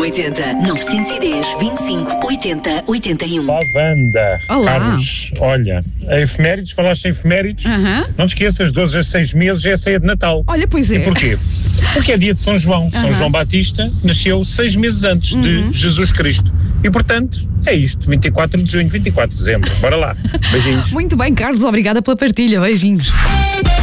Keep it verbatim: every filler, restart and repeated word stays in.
oitenta, novecentos e dez, vinte e cinco, oitenta, oitenta e um. Olá, Wanda. Olá. Carlos, olha, a efemérides, falaste em efemérides, Aham. não te esqueças, doze a seis meses é a ceia de Natal. Olha, pois é. E porquê? Porque é dia de São João. São Aham. João Batista nasceu seis meses antes Uhum. de Jesus Cristo. E, portanto, é isto, vinte e quatro de junho, vinte e quatro de dezembro. Bora lá. Beijinhos. Muito bem, Carlos, obrigada pela partilha. Beijinhos.